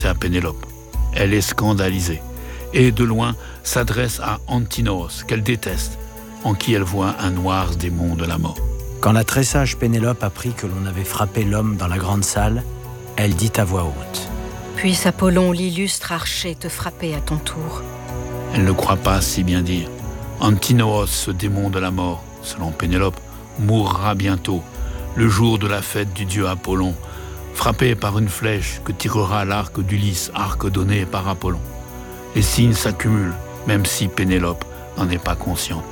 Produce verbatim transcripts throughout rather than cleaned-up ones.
à Pénélope. Elle est scandalisée et de loin s'adresse à Antinoos, qu'elle déteste, en qui elle voit un noir démon de la mort. Quand la très sage Pénélope apprit que l'on avait frappé l'homme dans la grande salle, elle dit à voix haute: Puisse Apollon, l'illustre archer, te frapper à ton tour. Elle ne croit pas si bien dire. Antinoos, ce démon de la mort, selon Pénélope, mourra bientôt, le jour de la fête du dieu Apollon, frappé par une flèche que tirera l'arc d'Ulysse, arc donné par Apollon. Les signes s'accumulent, même si Pénélope n'en est pas consciente.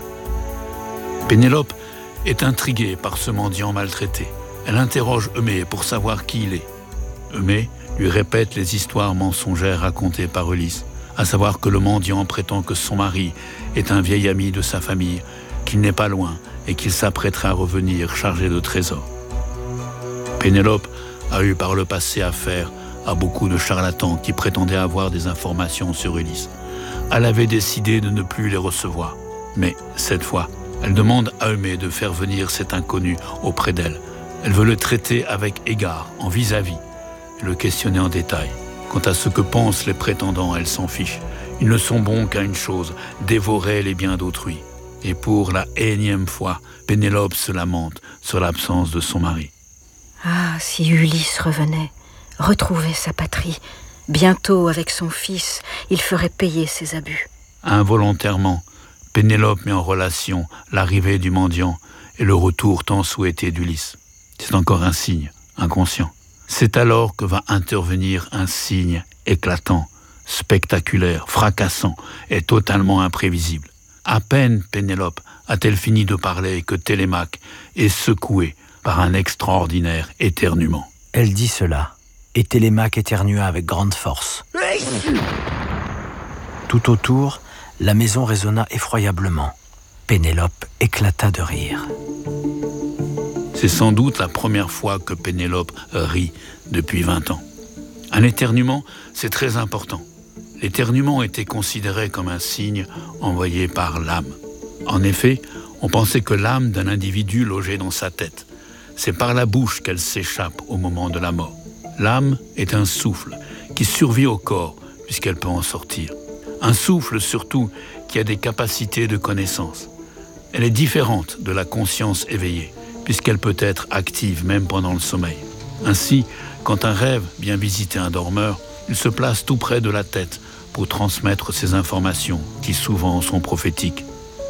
Pénélope est intriguée par ce mendiant maltraité. Elle interroge Eumée pour savoir qui il est. Eumée lui répète les histoires mensongères racontées par Ulysse, à savoir que le mendiant prétend que son mari est un vieil ami de sa famille, qu'il n'est pas loin et qu'il s'apprêterait à revenir chargé de trésors. Pénélope a eu par le passé affaire à beaucoup de charlatans qui prétendaient avoir des informations sur Ulysse. Elle avait décidé de ne plus les recevoir, mais cette fois, elle demande à Eumée de faire venir cet inconnu auprès d'elle. Elle veut le traiter avec égard, en vis-à-vis, et le questionner en détail. Quant à ce que pensent les prétendants, elle s'en fiche. Ils ne sont bons qu'à une chose, dévorer les biens d'autrui. Et pour la énième fois, Pénélope se lamente sur l'absence de son mari. Ah, si Ulysse revenait, retrouvait sa patrie. Bientôt, avec son fils, il ferait payer ses abus. Involontairement, Pénélope met en relation l'arrivée du mendiant et le retour tant souhaité d'Ulysse. C'est encore un signe, inconscient. C'est alors que va intervenir un signe éclatant, spectaculaire, fracassant et totalement imprévisible. À peine Pénélope a-t-elle fini de parler que Télémaque est secoué par un extraordinaire éternuement. Elle dit cela, et Télémaque éternua avec grande force. Tout autour, la maison résonna effroyablement. Pénélope éclata de rire. C'est sans doute la première fois que Pénélope rit depuis vingt ans. Un éternuement, c'est très important. L'éternuement était considéré comme un signe envoyé par l'âme. En effet, on pensait que l'âme d'un individu logeait dans sa tête. C'est par la bouche qu'elle s'échappe au moment de la mort. L'âme est un souffle qui survit au corps puisqu'elle peut en sortir. Un souffle surtout qui a des capacités de connaissance. Elle est différente de la conscience éveillée puisqu'elle peut être active même pendant le sommeil. Ainsi, quand un rêve vient visiter un dormeur, il se place tout près de la tête pour transmettre ces informations qui souvent sont prophétiques.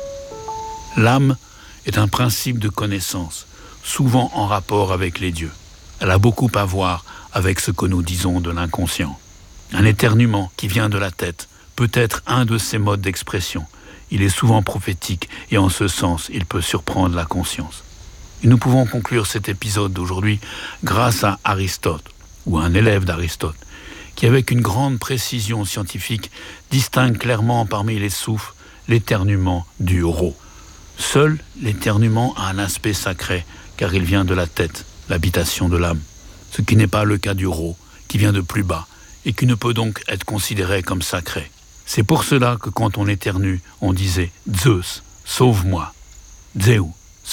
L'âme est un principe de connaissance, souvent en rapport avec les dieux. Elle a beaucoup à voir avec ce que nous disons de l'inconscient. Un éternuement qui vient de la tête peut être un de ces modes d'expression. Il est souvent prophétique et en ce sens, il peut surprendre la conscience. Et nous pouvons conclure cet épisode d'aujourd'hui grâce à Aristote, ou un élève d'Aristote, qui avec une grande précision scientifique distingue clairement parmi les souffles l'éternuement du rot. Seul l'éternuement a un aspect sacré, car il vient de la tête, l'habitation de l'âme, ce qui n'est pas le cas du rot, qui vient de plus bas, et qui ne peut donc être considéré comme sacré. C'est pour cela que quand on éternue, on disait « Zeus, sauve-moi »,« Zeu, sauson ».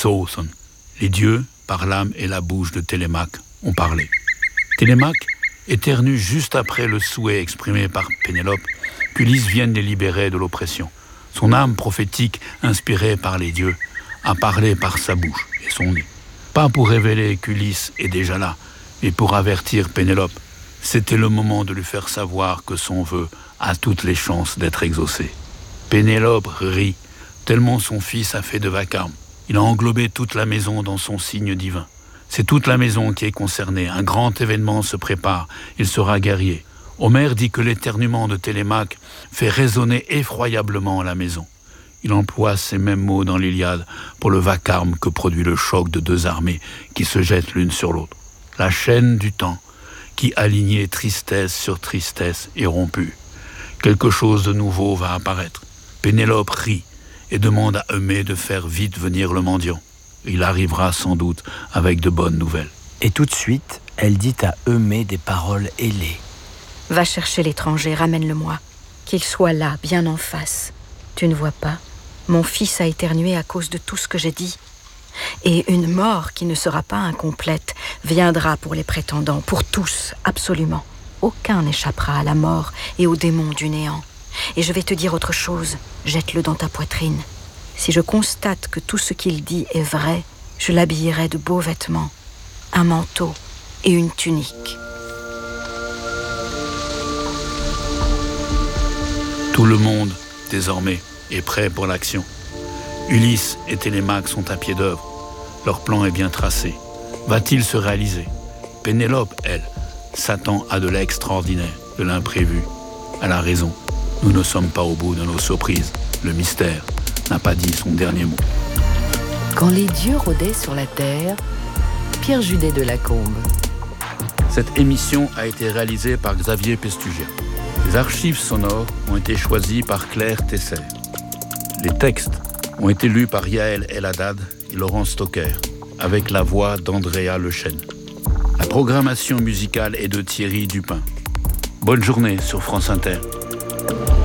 Les dieux, par l'âme et la bouche de Télémaque, ont parlé. Télémaque éternue juste après le souhait exprimé par Pénélope qu'Ulysse vienne les libérer de l'oppression. Son âme prophétique, inspirée par les dieux, a parlé par sa bouche et son nez. Pas pour révéler qu'Ulysse est déjà là, mais pour avertir Pénélope. C'était le moment de lui faire savoir que son vœu a toutes les chances d'être exaucé. Pénélope rit, tellement son fils a fait de vacarme. Il a englobé toute la maison dans son signe divin. C'est toute la maison qui est concernée. Un grand événement se prépare. Il sera guerrier. Homère dit que l'éternuement de Télémaque fait résonner effroyablement la maison. Il emploie ces mêmes mots dans l'Iliade pour le vacarme que produit le choc de deux armées qui se jettent l'une sur l'autre. La chaîne du temps qui alignait tristesse sur tristesse est rompue. Quelque chose de nouveau va apparaître. Pénélope rit et demande à Eumée de faire vite venir le mendiant. Il arrivera sans doute avec de bonnes nouvelles. Et tout de suite, elle dit à Eumée des paroles ailées. « Va chercher l'étranger, ramène-le-moi. Qu'il soit là, bien en face. Tu ne vois pas, mon fils a éternué à cause de tout ce que j'ai dit. Et une mort qui ne sera pas incomplète viendra pour les prétendants, pour tous, absolument. aucun n'échappera à la mort et aux démons du néant. Et je vais te dire autre chose, jette-le dans ta poitrine. Si je constate que tout ce qu'il dit est vrai, je l'habillerai de beaux vêtements, un manteau et une tunique. Tout le monde, désormais, est prêt pour l'action. Ulysse et Télémaque sont à pied d'œuvre. Leur plan est bien tracé. Va-t-il se réaliser? Pénélope, elle, s'attend à de l'extraordinaire, de l'imprévu. Elle a raison. Nous ne sommes pas au bout de nos surprises. Le mystère n'a pas dit son dernier mot. Quand les dieux rôdaient sur la terre, Pierre Judet de Lacombe. Cette émission a été réalisée par Xavier Pestugia. Les archives sonores ont été choisies par Claire Tesser. Les textes ont été lus par Yael El Haddad et Laurent Stocker, avec la voix d'Andrea Lechêne. La programmation musicale est de Thierry Dupin. Bonne journée sur France Inter.